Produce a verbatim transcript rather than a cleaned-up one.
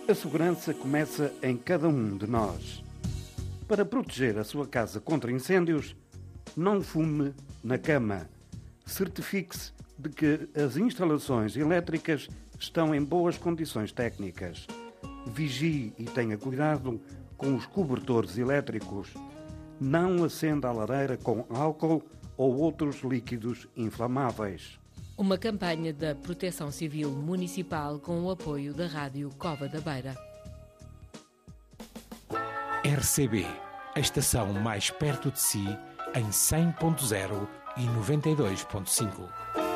A segurança começa em cada um de nós. Para proteger a sua casa contra incêndios, não fume na cama. Certifique-se de que as instalações elétricas estão em boas condições técnicas. Vigie e tenha cuidado com os cobertores elétricos. Não acenda a lareira com álcool ou outros líquidos inflamáveis. Uma campanha da Proteção Civil Municipal com o apoio da Rádio Cova da Beira. R C B, a estação mais perto de si, em cem ponto zero e noventa e dois ponto cinco.